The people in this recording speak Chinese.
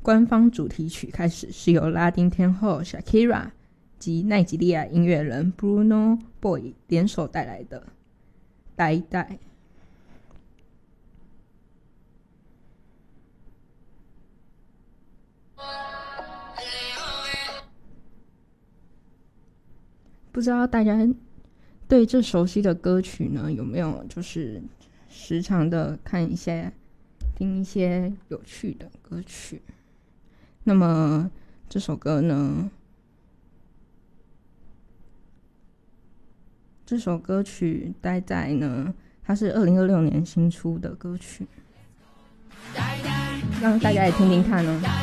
官方主题曲开始是由拉丁天后 Shakira 及奈及利亚音乐人 Bruno Boy 联手带来的呆呆。不知道大家对这熟悉的歌曲呢，有没有就是时常的看一些、听一些有趣的歌曲？那么这首歌呢，这首歌曲呆呆呢，它是2026年新出的歌曲，让大家也听听看哦。